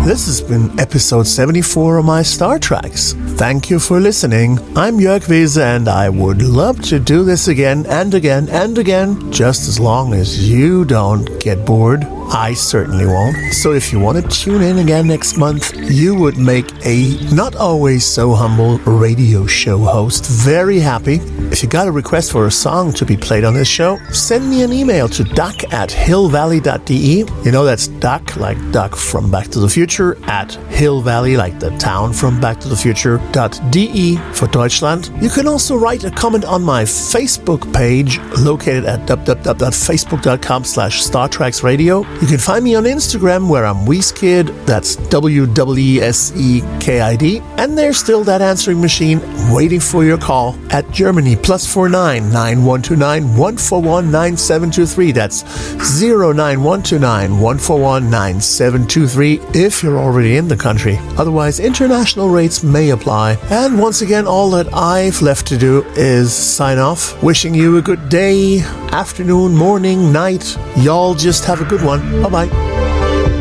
This has been episode 74 of my Star Treks. Thank you for listening. I'm Jörg Wiese, and I would love to do this again and again and again, just as long as you don't get bored. I certainly won't. So if you want to tune in again next month, you would make a not always so humble radio show host very happy. If you got a request for a song to be played on this show, send me an email to duck@hillvalley.de. You know, that's duck, like Duck from Back to the Future, at Hill Valley, like the town from Back to the Future, .de for Deutschland. You can also write a comment on my Facebook page, located at www.facebook.com/Star Treks Radio. You can find me on Instagram, where I'm Weeskid, that's WWESEKID, and there's still that answering machine waiting for your call at Germany, +49 9129 141 9723. That's 09129 141 9723 if you're already in the country. Otherwise, international rates may apply. And once again, all that I've left to do is sign off, wishing you a good day, afternoon, morning, night. Y'all just have a good one. Bye-bye.